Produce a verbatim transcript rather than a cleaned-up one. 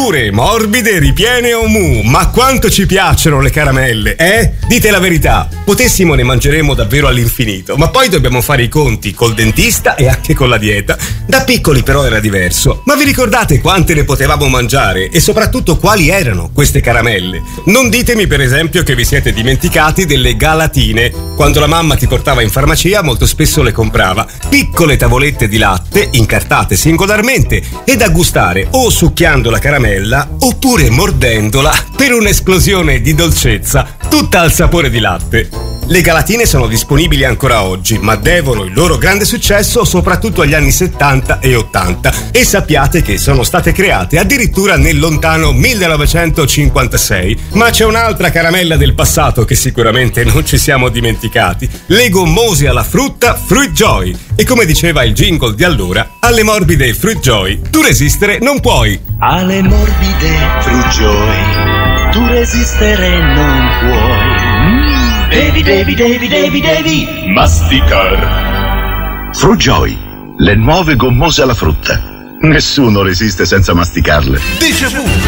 dure, morbide, ripiene o mu. Ma quanto ci piacciono le caramelle, eh? Dite la verità, potessimo ne mangeremo davvero all'infinito, ma poi dobbiamo fare i conti col dentista e anche con la dieta. Da piccoli però era diverso. Ma vi ricordate quante ne potevamo mangiare e soprattutto quali erano queste caramelle? Non ditemi per esempio che vi siete dimenticati delle galatine. Quando la mamma ti portava in farmacia molto spesso le comprava. Piccole tavolette di latte incartate singolarmente e da gustare o succhiando la caramella oppure mordendola per un'esplosione di dolcezza tutta al sapore di latte. Le galatine sono disponibili ancora oggi, ma devono il loro grande successo soprattutto agli anni settanta e ottanta e sappiate che sono state create addirittura nel lontano millenovecentocinquantasei. Ma c'è un'altra caramella del passato che sicuramente non ci siamo dimenticati: le gommose alla frutta Fruit Joy. E come diceva il jingle di allora, alle morbide Fruit Joy tu resistere non puoi. Alle morbide Fruit Joy tu resistere non puoi. Mm. Devi, devi, devi, devi, devi masticar. Fruit Joy, le nuove gommose alla frutta. Nessuno resiste senza masticarle. Déjà vu.